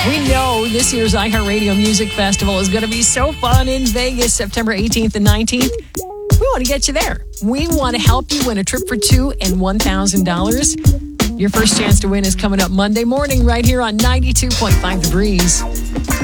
We know this year's iHeartRadio Music Festival is going to be so fun in Vegas, September 18th and 19th. We want to get you there. We want to help you win a trip for two and $1,000. Your first chance to win is coming up Monday morning right here on 92.5 The Breeze.